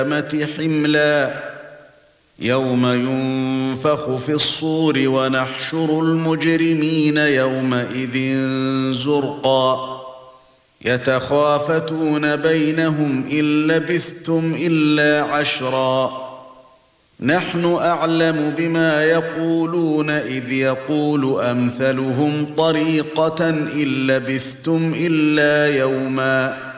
حملا يوم ينفخ في الصور ونحشر المجرمين يومئذ زرقا يتخافتون بينهم إن لبثتم إلا عشرا نحن أعلم بما يقولون إذ يقول أمثلهم طريقة إن لبثتم إلا يوما